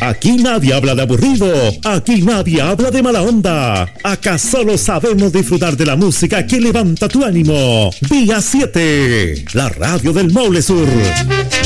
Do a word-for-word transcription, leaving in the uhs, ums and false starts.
Aquí nadie habla de aburrido, aquí nadie habla de mala onda. Acá solo sabemos disfrutar de la música que levanta tu ánimo. Día siete, la radio del Maule Sur.